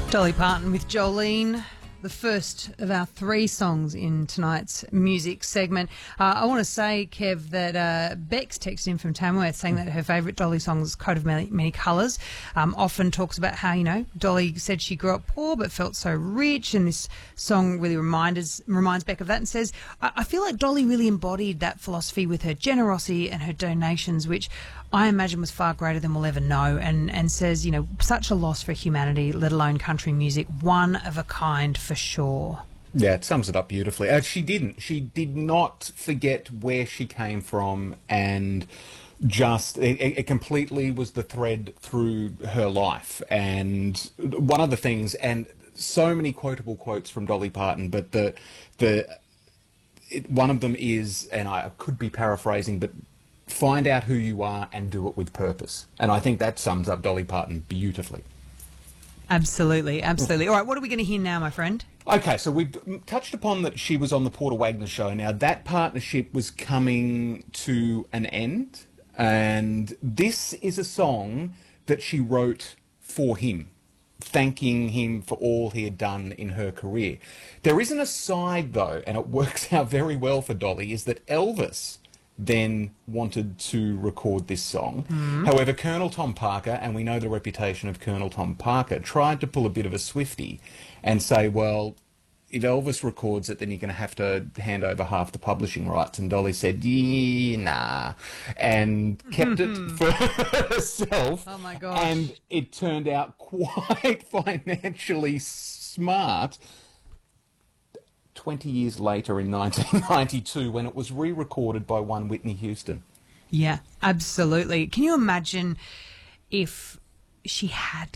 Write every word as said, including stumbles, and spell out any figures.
Dolly Parton with Jolene, the first of our three songs in tonight's music segment. Uh, I want to say, Kev, that uh, Bex texted in from Tamworth saying that her favourite Dolly song is Coat of Many, Many Colours. Um, often talks about how, you know, Dolly said she grew up poor but felt so rich, and this song really reminds, reminds Beck of that, and says, I, I feel like Dolly really embodied that philosophy with her generosity and her donations, which I imagine was far greater than we'll ever know, and, and says, you know, such a loss for humanity, let alone country music, one of a kind for sure. Yeah, it sums it up beautifully. Uh, she didn't. She did not forget where she came from, and just it, it completely was the thread through her life. And one of the things, and so many quotable quotes from Dolly Parton, but the the it, one of them is, and I could be paraphrasing, but find out who you are and do it with purpose. And I think that sums up Dolly Parton beautifully. Absolutely, absolutely. All right, what are we going to hear now, my friend? Okay, so we've touched upon that she was on the Porter Wagner show. Now, that partnership was coming to an end, and this is a song that she wrote for him, thanking him for all he had done in her career. There is an aside, though, and it works out very well for Dolly, is that Elvis then wanted to record this song. Mm. However, Colonel Tom Parker, and we know the reputation of Colonel Tom Parker, tried to pull a bit of a Swiftie and say, well, if Elvis records it, then you're going to have to hand over half the publishing rights. And Dolly said, yeah, nah, and kept it for herself. Oh, my gosh. And it turned out quite financially smart twenty years later in nineteen ninety-two, when it was re-recorded by one Whitney Houston. Yeah, absolutely. Can you imagine if she had